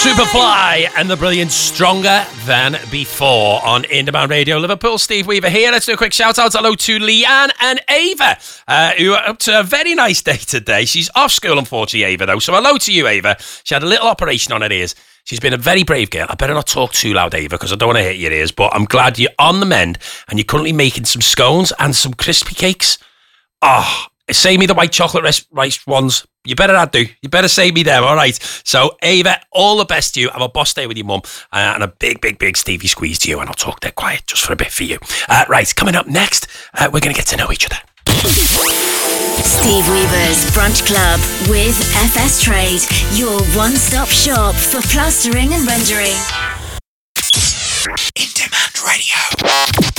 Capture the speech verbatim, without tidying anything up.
Superfly and the brilliant Stronger Than Before on In Demand Radio Liverpool. Steve Weaver here. Let's do a quick shout out. Hello to Leanne and Ava, uh, who are up to a very nice day today. She's off school, unfortunately, Ava, though. So hello to you, Ava. She had a little operation on her ears. She's been a very brave girl. I better not talk too loud, Ava, because I don't want to hit your ears, but I'm glad you're on the mend and you're currently making some scones and some crispy cakes. Oh, save me the white chocolate rice, rice ones. You better not do. You better save me them, all right? So, Ava, all the best to you. Have a boss day with your mum. Uh, and a big, big, big Stevie squeeze to you. And I'll talk dead quiet just for a bit for you. Uh, right, coming up next, uh, we're going to get to know each other. Steve Weaver's Brunch Club with F S Trade. Your one-stop shop for plastering and rendering. In Demand Radio.